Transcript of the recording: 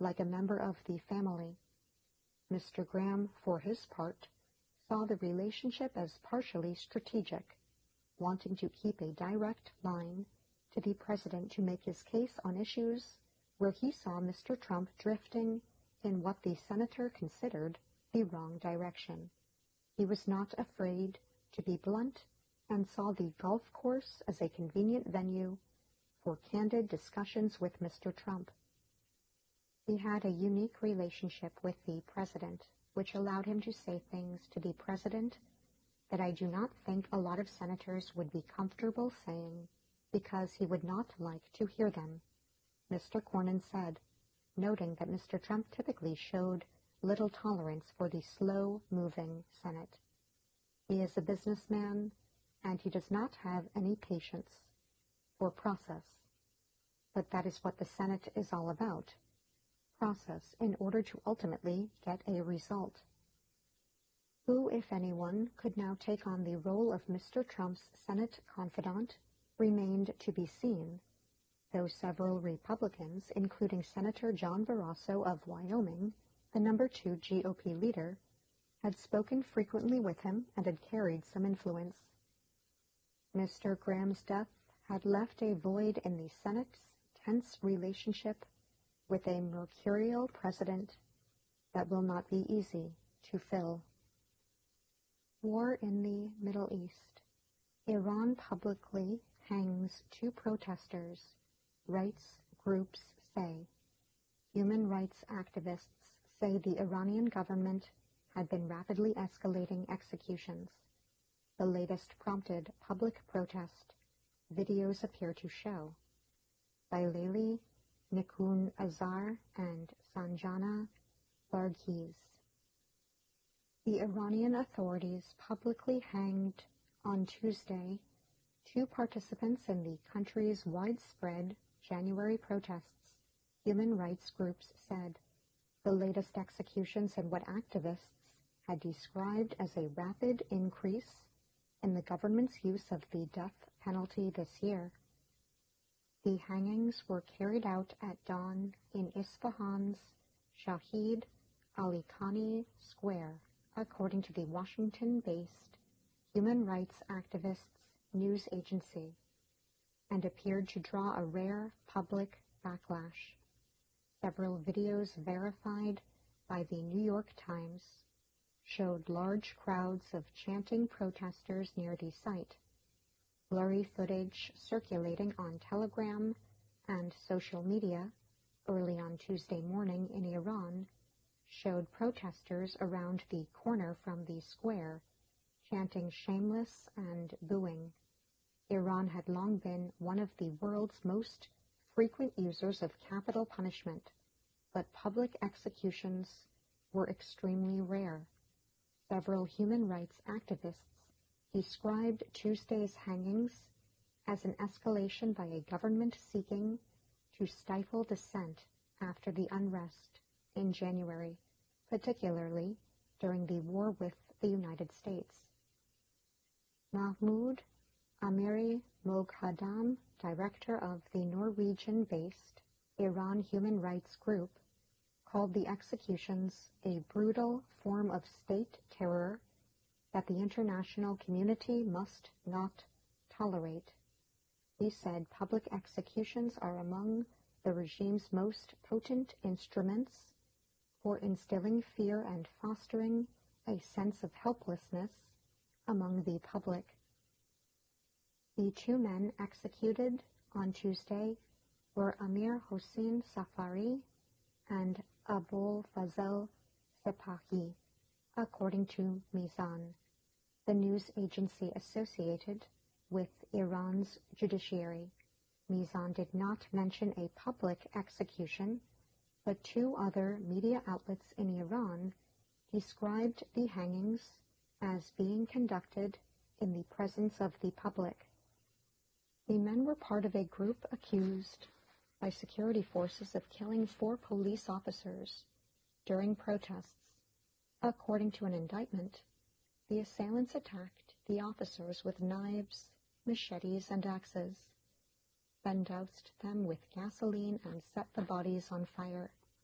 like a member of the family. Mr. Graham, for his part, saw the relationship as partially strategic, wanting to keep a direct line to the president to make his case on issues where he saw Mr. Trump drifting in what the senator considered the wrong direction. He was not afraid to be blunt and saw the golf course as a convenient venue for candid discussions with Mr. Trump. He had a unique relationship with the president, which allowed him to say things to the president that I do not think a lot of senators would be comfortable saying because he would not like to hear them, Mr. Cornyn said, noting that Mr. Trump typically showed little tolerance for the slow-moving Senate. He is a businessman, and he does not have any patience for process. But that is what the Senate is all about, process in order to ultimately get a result. Who, if anyone, could now take on the role of Mr. Trump's Senate confidant remained to be seen, though several Republicans, including Senator John Barrasso of Wyoming, the number 2 GOP leader, had spoken frequently with him and had carried some influence. Mr. Graham's death had left a void in the Senate's tense relationship with a mercurial president that will not be easy to fill. War in the Middle East. Iran publicly hangs 2 protesters, rights groups say. Human rights activists say the Iranian government had been rapidly escalating executions. The latest prompted public protest, videos appear to show, by Layli Nikun Azar and Sanjana Barghiz. The Iranian authorities publicly hanged on Tuesday 2 participants in the country's widespread January protests, human rights groups said. The latest executions in what activists had described as a rapid increase in the government's use of the death penalty this year. The hangings were carried out at dawn in Isfahan's Shahid Ali Khani Square, according to the Washington-based human rights activists news agency, and appeared to draw a rare public backlash. Several videos verified by the New York Times showed large crowds of chanting protesters near the site. Blurry footage circulating on Telegram and social media early on Tuesday morning in Iran showed protesters around the corner from the square chanting shameless and booing. Iran had long been one of the world's most frequent users of capital punishment, but public executions were extremely rare. Several human rights activists described Tuesday's hangings as an escalation by a government seeking to stifle dissent after the unrest in January, particularly during the war with the United States. Mahmoud Amiri Moghadam, director of the Norwegian-based Iran Human Rights Group, called the executions a brutal form of state terror that the international community must not tolerate. He said public executions are among the regime's most potent instruments for instilling fear and fostering a sense of helplessness among the public. The 2 men executed on Tuesday were Amir Hossein Safari and Abul Fazl Sepahi, according to Mizan, the news agency associated with Iran's judiciary. Mizan did not mention a public execution, but 2 other media outlets in Iran described the hangings as being conducted in the presence of the public. The men were part of a group accused by security forces of killing 4 police officers during protests. According to an indictment, the assailants attacked the officers with knives, machetes, and axes, then doused them with gasoline and set the bodies on fire.